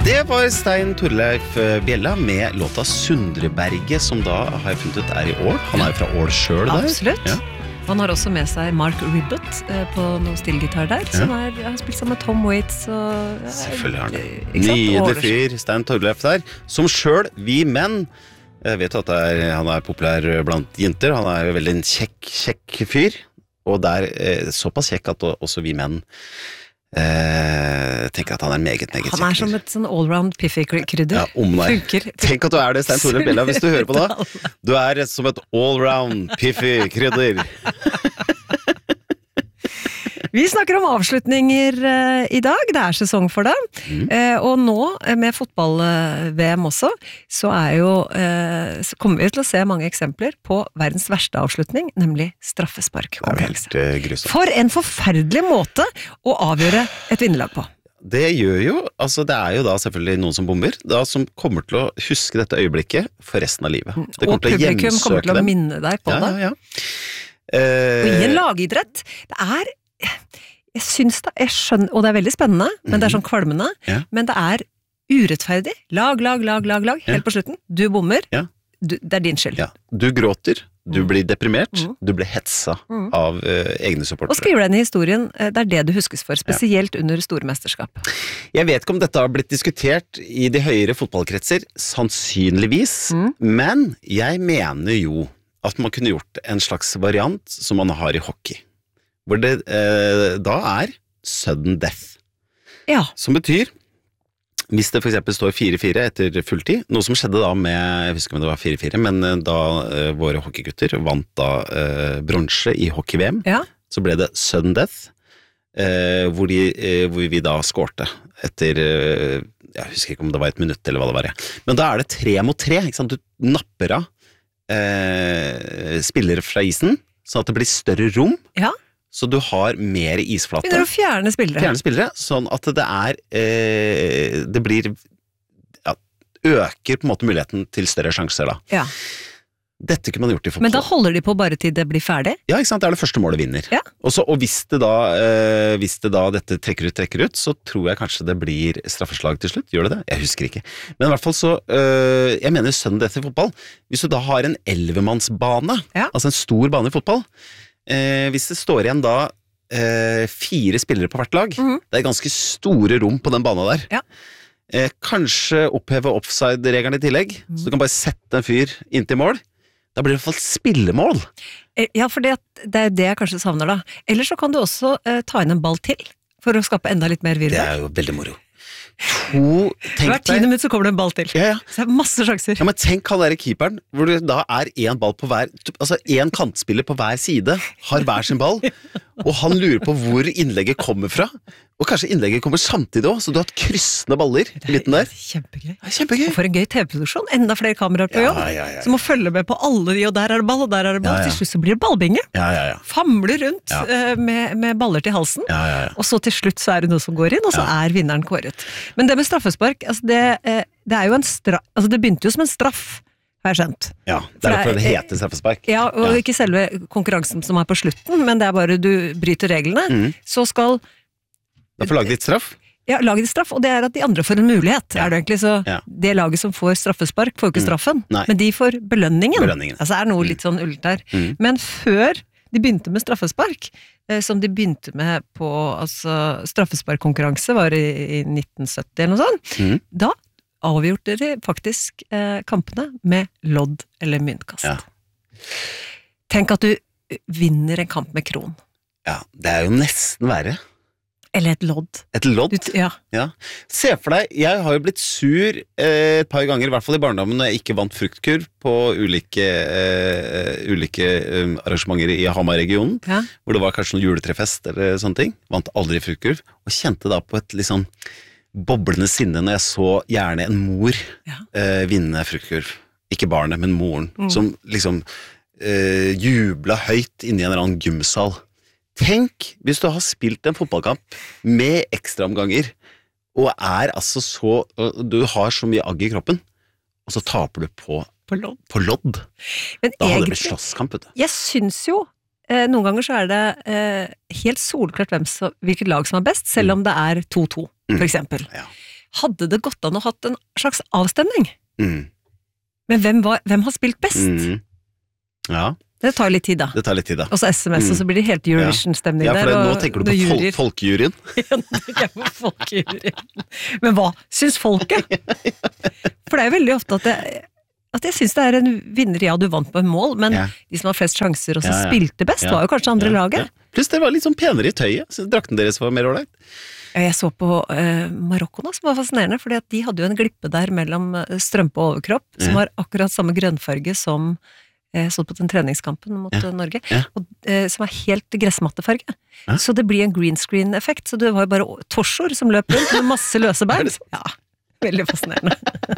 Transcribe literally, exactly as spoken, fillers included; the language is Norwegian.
Det var Stein Torleif Bjella med låta Sundreberget, som da har jeg funnet ut er i Ål. Han er jo fra Ål selv der. Absolutt. Ja. Han har også med seg Mark Ribot eh, på noen stillgitar der, ja. Som er, har spilt sammen med Tom Waits. Og, ja, selvfølgelig har han det. Nydelig fyr, Stein Torleif der, som selv, vi menn, jeg vet at er, han er populær blant jenter, han er jo veldig en kjekk, kjekk fyr, og der eh, såpass kjekk at også vi menn Eh, tenker at han er meget, meget Han er kjekk. som et sånn allround piffy-krydder. Ja, om nei. Funker. Tenk at du er det, Stein Torleif Bjella, hvis du hører på da. Du er som et allround piffy-krydder. Vi snakker om avslutninger uh, i dag, det er sesong for det. Mm. Uh, og nå, med fotball-V M også, så er jo, uh, så kommer vi til å se mange eksempler på verdens verste avslutning, nemlig straffespark. Det er jo helt uh, grusomt. For en forferdelig måte å avgjøre et vinnerlag på. Det gjør jo, altså det er jo da selvfølgelig noen som bomber, da som kommer til å huske dette øyeblikket for resten av livet. Det og publikum kommer til å dem. minne deg på ja, det. Ja, ja. Uh, og i en lagidrett, det er jeg synes det, jeg skjønner, og det er veldig spennende, men mm-hmm. det er sånn kvalmende, ja. Men det er urettferdig. Lag, lag, lag, lag, lag, helt ja. På slutten. Du bommer, ja. du, det er din skyld. Ja. Du gråter, du blir deprimert, mm. du blir hetsa mm. av uh, egne supportere. Og skriver den i historien, det er det du huskes for, spesielt ja. Under store mesterskap. Jeg vet ikke om dette har blitt diskutert i de høyere fotballkretser, sannsynligvis, mm. men jeg mener jo at man kunne gjort en slags variant som man har i hockey. Hvor det eh, da er sudden death. Ja. Som betyr, hvis det for eksempel står fire fire etter fulltid, noe som skjedde da med, jeg husker om det var fire fire, men da eh, våre hockeygutter vant da eh, bronse i hockey-V M, ja. Så ble det sudden death, eh, hvor, de, eh, hvor vi da skårte etter, eh, jeg husker ikke om det var et minutt eller hva det var. Ja. Men da er det tre mot tre, ikke sant? Du napper av eh, spillere fra isen, sånn at det blir større rom. Ja. Så du har mer isflate. Begynner å fjerne spillere. Fjerne spillere, sånn at det er, eh, det blir, ja, øker på en måte muligheten til større sjanser da. Ja. Dette kunne man gjort i fotball. Men da holder de på bare til det blir ferdig? Ja, ikke sant, det er det første målet vinner. Ja. Også, og hvis det, da, eh, hvis det da dette trekker ut, trekker ut, så tror jeg kanskje det blir straffeslag til slutt. Gjør det det? Jeg husker ikke. Men i hvert fall så, eh, jeg mener sønnen dette i fotball, hvis du da har en elvemannsbane, ja. Altså en stor bane i fotball, Eh, hvis det står igjen da eh, fire spillere på hvert lag, mm-hmm. Det er ganske store rom på den banen der. Ja. Eh, kanskje oppheve offside-regelen i tillegg, mm. Så du kan bare sette en fyr inn til mål. Da blir det i hvert fall spillemål. Ja, for det, det er det jeg kanskje savner da. Eller så kan du også eh, ta inn en ball til, for å skape enda litt mer virre. Det er jo veldig moro. To, Hver tiende minutt så kommer det en ball til. Ja, ja. Så det er masse sjanser. Ja, men tenk han der keeperen, hvor det da er en ball på hver, altså en kantspiller på hver side, har hver sin ball, og han lurer på hvor innlegget kommer fra, og kanskje innlegget kommer samtidig også, så du har hatt kryssende baller i midten der. Kjempegøy. Ja, kjempegøy. Og for en gøy T V-produksjon, enda flere kameraer på jobb, ja, ja, ja, ja. Som må følge med på alle de, og der er det ball, og der er det ball, ja, ja. Til slutt så blir det ballbinge. Ja, ja, ja. Famler rundt ja. uh, med, med baller til halsen, ja, ja, ja. Og så til slutt så er det noe som går inn, og så ja. Er vinneren kåret. Men det med straffespark, altså det, uh, det er jo en straff, altså det begynte jo som en straff, har jeg skjønt. Ja, det er derfor det heter straffespark. Ja, og ja. Ikke selve konkurransen som er på slutten, men det er bare du bryter reglene, mm. Så skal da får laget ditt straff? Ja, laget ditt straff, og det er at de andre får en mulighet. Ja. Er det egentlig så ja. Det laget som får straffespark får ikke straffen, mm. Men de får belønningen. belønningen. Altså er noe mm. litt sånn ullent der. Mm. Men før de begynte med straffespark, eh, som de begynte med på, altså straffesparkkonkurranse var i, i nitten sytti eller noe sånt, mm. Da avgjorde de faktisk eh, kampene med lodd eller myntkast. Ja. Tenk at du vinner en kamp med kron. Ja, det er jo nesten verre. Eller et lodd. Et lodd? Du, ja. Ja. Se for deg, jeg har jo blitt sur eh, et par ganger, i hvert fall i barndommen, når jeg ikke vant fruktkurv på ulike, eh, ulike um, arrangementer i Hamar-regionen, ja. Hvor det var kanskje noen juletrefest eller sånne ting. Vant aldri fruktkurv, og kjente da på et litt sånn boblende sinne når jeg så gjerne en mor ja. eh, vinne fruktkurv. Ikke barnet, men moren, mm. Som liksom eh, jubla høyt inni en eller annen gymsal. Tenk hvis du har spilt en fotballkamp med ekstraomganger, og er altså så, du har så mye agg i kroppen, og så taper du på, på lodd. På lodd. Men da hadde egentlig, det blitt slåsskamp, vet du. Jeg synes jo, eh, noen ganger så er det eh, helt solklart hvem så, hvilket lag som er best, selv om det er to to, for eksempel. Ja. hadde det gått an å hatt en slags avstemning. Mm. Men hvem, var, hvem har spilt best? Mm. Ja. Det tar litt tid da. Det tar litt tid da. Og så S M S, mm. og så blir det helt Eurovision-stemning ja. der. Ja, for det, nå tenker du på fol folkejuryen. Ja, nå tenker jeg på folkejuryen. Men hva syns folket? For det er jo veldig ofte at jeg, at jeg syns det er en vinner, ja, du vant på en mål, men ja. De som har flest sjanser og så ja, ja. Spilte best, ja. Var jo kanskje andre ja. Laget. Ja. Pluss det var litt sånn penere i tøyet, så drakten deres var mer ordentlig. Jeg så på uh, Marokko nå, som var fascinerende, fordi at de hadde jo en glippe der mellom strømpe og overkropp, som ja. Var akkurat samme grønnfarge som jeg så på den treningskampen mot ja. Norge, ja. Og, uh, som er helt gressmattefarge. Ja. Så det blir en green screen-effekt, så det var jo bare torsoer som løp rundt med masse løse bein. Ja, veldig fascinerende.